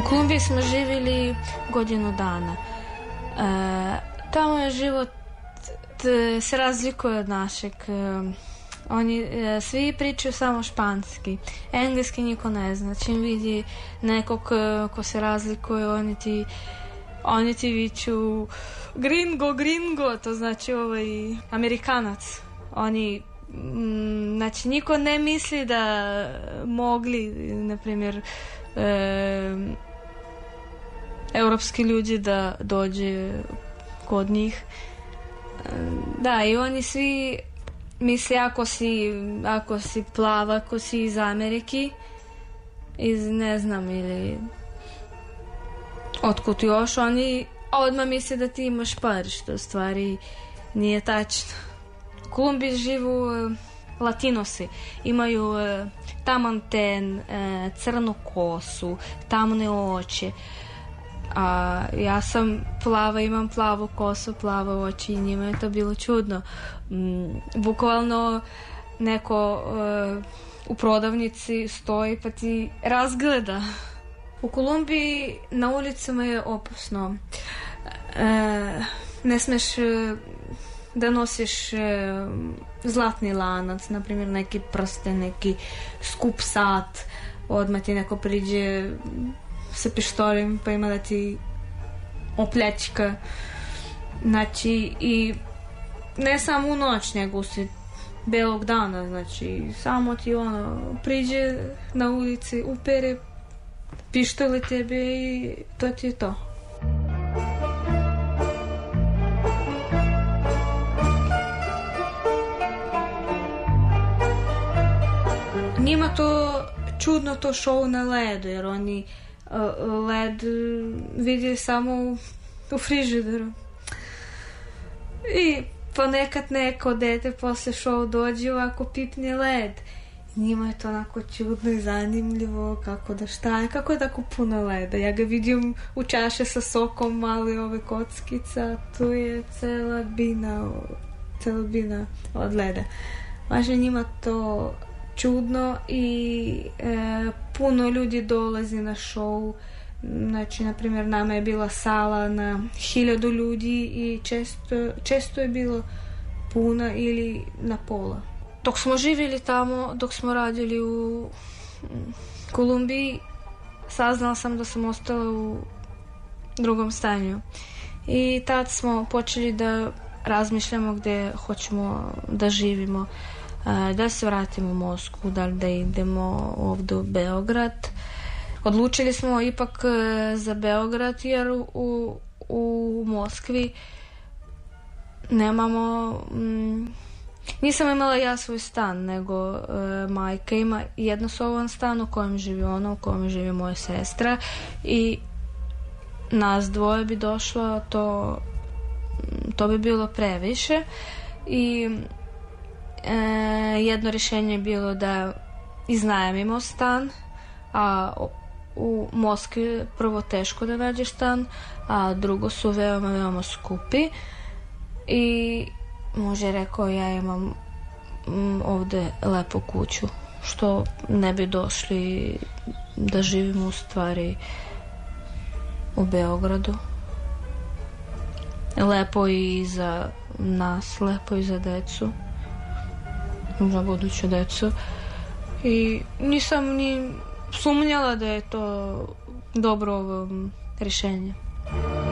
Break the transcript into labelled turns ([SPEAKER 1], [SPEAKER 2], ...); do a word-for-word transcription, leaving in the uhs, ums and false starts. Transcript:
[SPEAKER 1] Kolumbiji smo živjeli godinu dana. E, tamo je život t, se razlikuje od našeg. E, oni e, svi pričaju samo španski. Engleski niko ne zna. Čim vidi nekog e, ko se razlikuje, oni ti oni ti viču gringo, gringo, to znači ovaj Amerikanac. Oni mm, znači niko ne misli da mogli, na primjer, e, europski ljudi da dođe kod njih. Da, i oni svi misle ako si, ako si plava, ako si iz Amerike, iz ne znam ili otkud još, oni odmah misle da ti imaš par, što u stvari nije tačno. U Kolumbiji živu Latinosi, imaju taman ten, crnu kosu, tamne oči. A ja sam plava, imam plavu kosu, plave oči i njima je to bilo čudno. Mm, bukvalno neko uh, u prodavnici stoji pa ti razgleda. U Kolumbiji na ulicama je opasno. E, ne smeš uh, da nosiš uh, zlatni lanac, na primjer neki prsten, neki skup sat, odmah ti neko priđe sa pištoljem pa ima da ti opljačka. Znači, i ne samo u noć, nego usred belog dana, znači samo ti ono priđe na ulici, upere pištole tebe i to ti je to. Njima to čudno to show na ledu, jer oni led vidi samo u frižideru. I ponekad neko dete posle show dođe ovako pipne led. Njima je to onako čudno i zanimljivo, kako da šta je, kako je tako puno leda. Ja ga vidim u čaše sa sokom, mali ove kockica, tu je cela bina, cela bina od leda. Važno njima to čudno i e, puno ljudi dolazi na show. Znači, na primjer, nama je bila sala na hiljadu ljudi i često, često je bilo puna ili na pola. Dok smo živjeli tamo, dok smo radili u Kolumbiji, saznala sam da sam ostala u drugom stanju. I tad smo počeli da razmišljamo gdje hoćemo da živimo. Da se vratimo u Moskvu, da li da idemo ovdje u Beograd. Odlučili smo ipak za Beograd jer u, u Moskvi nemamo... Mm, nisam imala ja svoj stan, nego e, majka ima jednosoban stan u kojem živi ona, u kojem živi moja sestra i nas dvoje bi došlo, to, to bi bilo previše i e, jedno rješenje je bilo da iznajmimo stan, a u Moskvi prvo teško da nađeš stan, a drugo su veoma, veoma skupi i može rekao ja imam mm, ovdje lepu kuću, što ne bi došli da živimo u stvari u Beogradu. Lepo i za nas, lepo i za decu, za buduću decu i nisam ni sumnjala da je to dobro rješenje.